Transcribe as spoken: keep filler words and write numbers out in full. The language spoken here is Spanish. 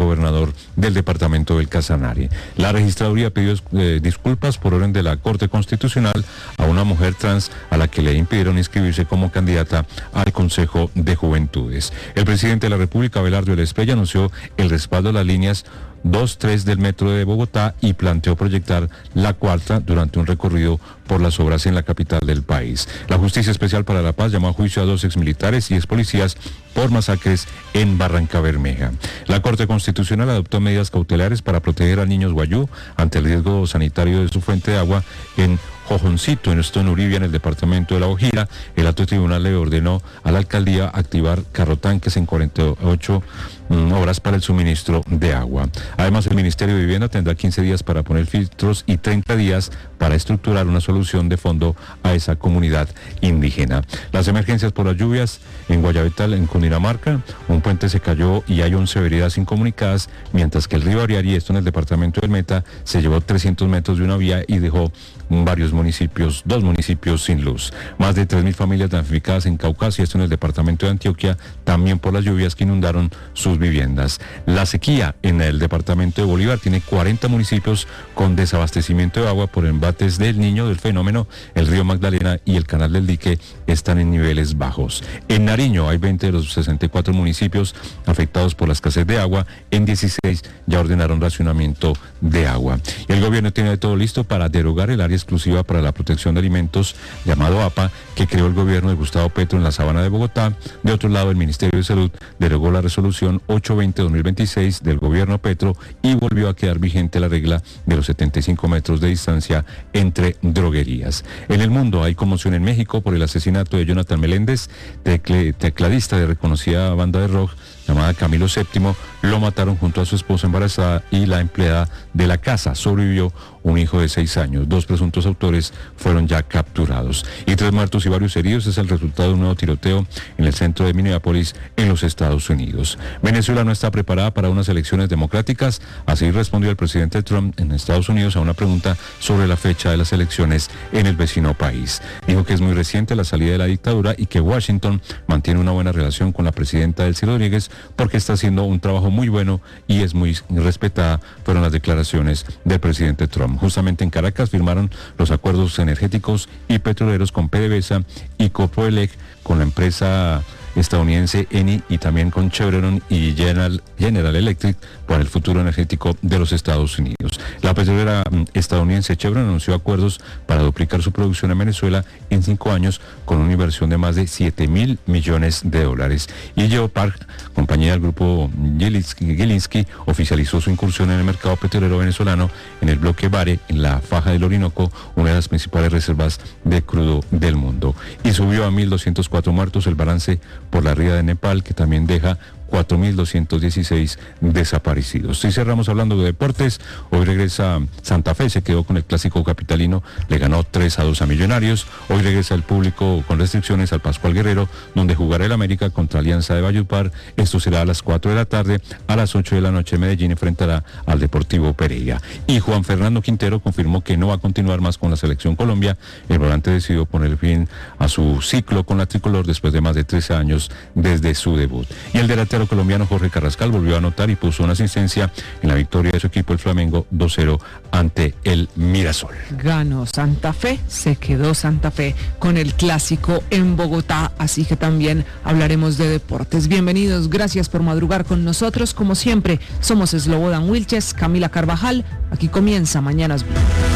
gobernador del departamento del Casanare. La registraduría pidió eh, disculpas por orden de la Corte Constitucional a una mujer trans a la que le impidieron inscribirse como candidata al Consejo de Juventudes. El presidente de la República, Abelardo Elespeya, anunció el respaldo a las líneas dos tres del metro de Bogotá y planteó proyectar la cuarta durante un recorrido por las obras en la capital del país. La Justicia Especial para la Paz llamó a juicio a dos exmilitares y expolicías por masacres en Barranca Bermeja. La Corte Constitucional adoptó medidas cautelares para proteger a niños guayú ante el riesgo sanitario de su fuente de agua en Jojoncito, en esto en Uribia, en el departamento de La Guajira. El alto tribunal le ordenó a la alcaldía activar carrotanques en cuarenta y ocho mm, horas para el suministro de agua. Además, el Ministerio de Vivienda tendrá quince días para poner filtros y treinta días para estructurar una solución de fondo a esa comunidad indígena. Las emergencias por las lluvias en Guayabetal, en Cundinamarca, un puente se cayó y hay once veredas incomunicadas, mientras que el río Ariari, esto en el departamento del Meta, se llevó trescientos metros de una vía y dejó varios municipios, dos municipios sin luz. Más de tres mil familias damnificadas en Caucasia, esto en el departamento de Antioquia, también por las lluvias que inundaron sus viviendas. La sequía en el departamento de Bolívar tiene cuarenta municipios con desabastecimiento de agua por embates del Niño del fenómeno. El río Magdalena y el canal del Dique están en niveles bajos. En Nariño hay veinte de los sesenta y cuatro municipios afectados por la escasez de agua. En dieciséis ya ordenaron racionamiento de agua. Y el gobierno tiene todo listo para derogar el área exclusiva para la protección de alimentos, llamado A P A, que creó el gobierno de Gustavo Petro en la Sabana de Bogotá. De otro lado, el Ministerio de Salud derogó la resolución ochocientos veinte guión dos mil veintiséis del gobierno Petro y volvió a quedar vigente la regla de los setenta y cinco metros de distancia entre droguerías. En el mundo hay conmoción en México por el asesinato de Jonathan Meléndez, tecle, tecladista de reconocida banda de rock llamada Camilo séptimo. Lo mataron junto a su esposa embarazada y la empleada de la casa. Sobrevivió un hijo de seis años. Dos presuntos autores fueron ya capturados. Y tres muertos y varios heridos es el resultado de un nuevo tiroteo en el centro de Minneapolis, en los Estados Unidos. Venezuela no está preparada para unas elecciones democráticas. Así respondió el presidente Trump en Estados Unidos a una pregunta sobre la fecha de las elecciones en el vecino país. Dijo que es muy reciente la salida de la dictadura y que Washington mantiene una buena relación con la presidenta Delcy Rodríguez porque está haciendo un trabajo muy bueno y es muy respetada. Fueron las declaraciones del presidente Trump. Justamente en Caracas firmaron los acuerdos energéticos y petroleros con PDVSA y Coproelec, con la empresa estadounidense Eni y también con Chevron y General, General Electric para el futuro energético de los Estados Unidos. La petrolera estadounidense Chevron anunció acuerdos para duplicar su producción en Venezuela en cinco años con una inversión de más de siete mil millones de dólares. Y Geopark, compañía del grupo Gilinski, oficializó su incursión en el mercado petrolero venezolano en el bloque Vare, en la faja del Orinoco, una de las principales reservas de crudo del mundo. Y subió a mil doscientos cuatro muertos el balance por la ría de Nepal, que también deja cuatro mil doscientos dieciséis desaparecidos. Si cerramos hablando de deportes, hoy regresa Santa Fe, se quedó con el clásico capitalino, le ganó tres a dos a Millonarios. Hoy regresa el público con restricciones al Pascual Guerrero, donde jugará el América contra Alianza de Valledupar. Esto será a las cuatro de la tarde. A las ocho de la noche Medellín enfrentará al Deportivo Pereira. Y Juan Fernando Quintero confirmó que no va a continuar más con la Selección Colombia. El volante decidió poner fin a su ciclo con la tricolor después de más de trece años desde su debut. Y el delantero colombiano Jorge Carrascal volvió a anotar y puso una asistencia en la victoria de su equipo, el Flamengo, dos cero ante el Mirasol. Ganó Santa Fe, se quedó Santa Fe con el clásico en Bogotá, así que también hablaremos de deportes. Bienvenidos, gracias por madrugar con nosotros. Como siempre, somos Slobodan Wilches, Camila Carvajal. Aquí comienza Mañanas Blue.